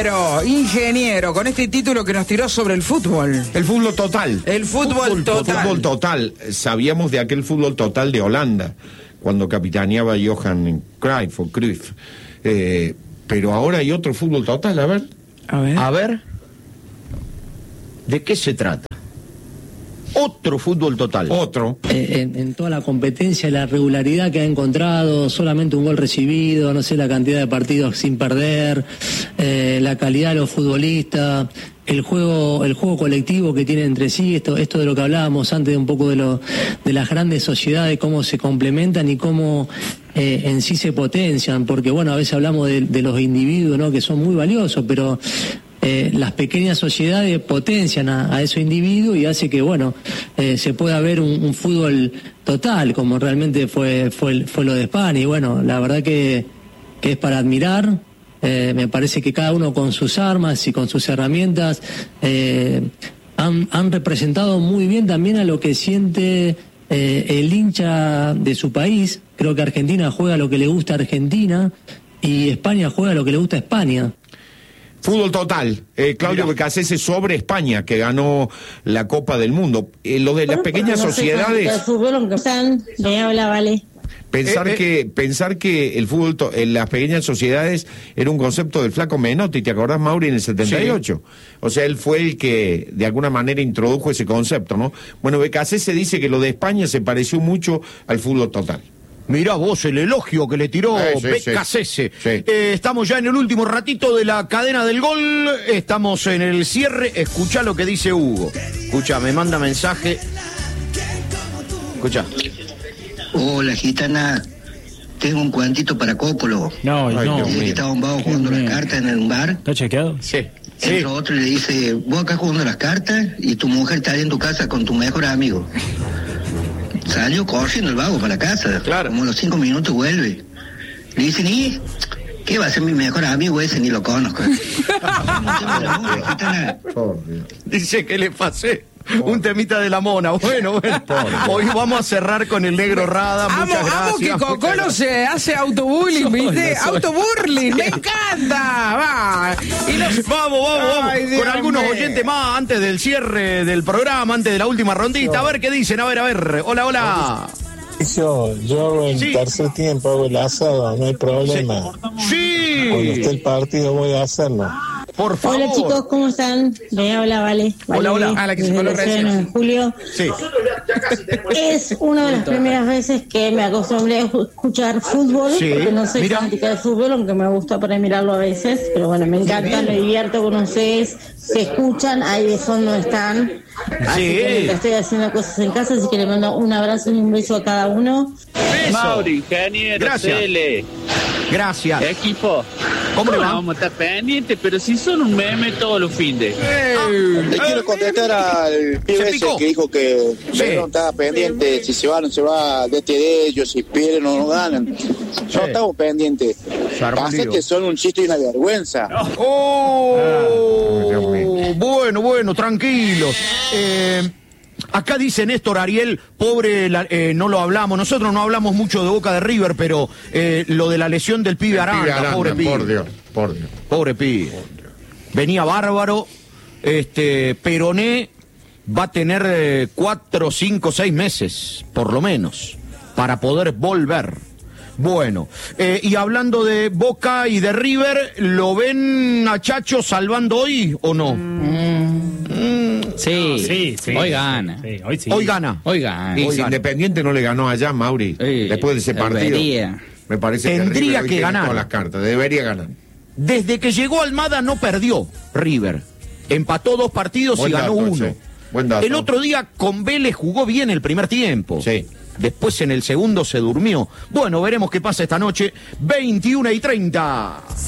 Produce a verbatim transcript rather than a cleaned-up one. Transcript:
Ingeniero, ingeniero, con este título que nos tiró sobre el fútbol. El fútbol total. El fútbol, fútbol total. Fútbol total. Sabíamos de aquel fútbol total de Holanda, cuando capitaneaba Johan Cruyff o Cruyff. Eh, pero ahora hay otro fútbol total, a ver. A ver. A ver. ¿De qué se trata? Otro fútbol total. Otro. Eh, en, en toda la competencia, la regularidad que ha encontrado, solamente un gol recibido, no sé la cantidad de partidos sin perder, eh, la calidad de los futbolistas, el juego, el juego colectivo que tienen entre sí, esto, esto de lo que hablábamos antes, un poco de lo, de las grandes sociedades, cómo se complementan y cómo eh, en sí se potencian, porque bueno, a veces hablamos de, de los individuos, ¿no?, que son muy valiosos, pero Eh, las pequeñas sociedades potencian a, a esos individuos y hace que, bueno, eh, se pueda ver un, un fútbol total, como realmente fue, fue, fue lo de España. Y bueno, la verdad que, que es para admirar. Eh, me parece que cada uno con sus armas y con sus herramientas eh, han, han representado muy bien también a lo que siente eh, el hincha de su país. Creo que Argentina juega lo que le gusta a Argentina y España juega lo que le gusta a España. Fútbol total, eh, Claudio Becasese sobre España, que ganó la Copa del Mundo. Eh, lo de las pequeñas no sociedades... Sé, fútbol, están, me habla, vale. Pensar, eh, eh, que, pensar que el fútbol, to en las pequeñas sociedades era un concepto del flaco Menotti, ¿te acordás, Mauri, en el setenta y ocho? Sí. O sea, él fue el que de alguna manera introdujo ese concepto, ¿no? Bueno, Becasese dice que lo de España se pareció mucho al fútbol total. Mirá vos el elogio que le tiró eh, sí, Becasese. Sí, sí. Eh, estamos ya en el último ratito de la cadena del gol. Estamos en el cierre. Escuchá lo que dice Hugo. Escuchá, me manda mensaje. Escuchá. Hola, gitana. Tengo un cuantito para Cócolo. No, Ay, no. Que estaba un vago jugando las cartas en un bar. ¿Está chequeado? Sí. Entra Sí. otro y le dice, vos acá jugando las cartas y tu mujer está ahí en tu casa con tu mejor amigo. Salió corriendo el vago para la casa. Claro. Como a los cinco minutos vuelve. Le dicen, ¿y qué va a ser mi mejor amigo ese? Ni lo conozco. Dice que le pasé un temita de la mona. Bueno, bueno. Hoy vamos a cerrar con el negro Rada. Muchas amo, gracias. amo que Cocolo se hace autobullying, ¿viste? Autoburling, me encanta. Va. Y los... Vamos, vamos, vamos. Ay, Dios con algunos mío. oyentes más antes del cierre del programa, antes de la última rondita. A ver qué dicen. A ver, a ver. Hola, hola. Yo, yo en Sí. tercer tiempo hago el asado, no hay problema. Sí. Cuando esté el partido voy a hacerlo. Por favor. Hola chicos, ¿cómo están? Me habla, vale. Hola, vale, hola. Ah, la que se desde coló la ciudad de recién. nueve de Julio. Sí. Es una de las primeras veces que me acostumbré a escuchar fútbol, Sí, porque no soy mira. fanática de fútbol, aunque me gusta para mirarlo a veces, pero bueno, me encanta, me divierto con ustedes, se escuchan, ahí de fondo están. Así Sí. que mientras estoy haciendo cosas en casa, así que le mando un abrazo y un beso a cada uno. Beso. Mauri, ingeniero, Gracias. Tele, Gracias. equipo. ¿Cómo le va? Vamos a estar pendientes, pero si son un meme todos los fines. Le quiero contestar al pibe ese picó. que dijo que Sí. Pedro estaba pendiente si se va o no se va de este de ellos, si pierden o no ganan. No estamos pendientes. Se armó un Pasa lío. que son un chiste y una vergüenza. Oh, Dios mío. bueno, bueno, tranquilos. Eh, acá dice Néstor Ariel, pobre, la- eh, no lo hablamos, nosotros no hablamos mucho de Boca de River, pero eh, lo de la lesión del pibe El Aranda, pibe Aranda, pobre pibe. por Dios, por Dios. Pobre pibe. Venía bárbaro, este, Peroné va a tener eh, cuatro, cinco, seis meses, por lo menos, para poder volver. Bueno, eh, y hablando de Boca y de River, ¿lo ven a Chacho salvando hoy o no? Sí, Sí, sí. hoy gana. Sí, hoy sí. Hoy gana. Hoy gana. Y Hoy si gana. Independiente no le ganó allá, Mauri, Sí, después de ese partido. debería. Me parece Tendría que River hoy que tiene ganar. todas las cartas, debería ganar. Desde que llegó Almada no perdió River. Empató dos partidos Buen y ganó dato, uno. sí. Buen dato. El otro día con Vélez jugó bien el primer tiempo. Sí. Después en el segundo se durmió. Bueno, veremos qué pasa esta noche. veintiuna y treinta.